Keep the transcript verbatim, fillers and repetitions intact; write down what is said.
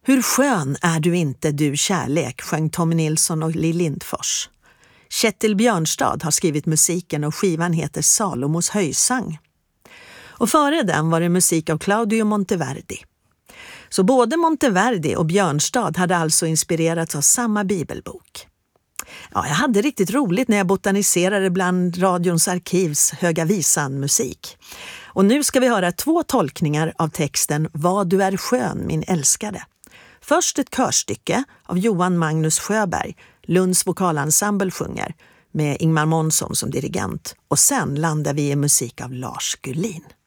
Hur skön är du inte, du kärlek, sjöng Tommy Nilsson och Lill Lindfors. Kjetil Björnstad har skrivit musiken och skivan heter Salomos höjsang. Och före den var det musik av Claudio Monteverdi. Så både Monteverdi och Björnstad hade alltså inspirerats av samma bibelbok. Ja, jag hade riktigt roligt när jag botaniserade bland radions arkivs Höga visan-musik. Och nu ska vi höra två tolkningar av texten Vad du är skön, min älskade. Först ett körstycke av Johan Magnus Sjöberg, Lunds vokalensemble sjunger, med Ingmar Månsson som dirigent. Och sen landar vi i musik av Lars Gullin.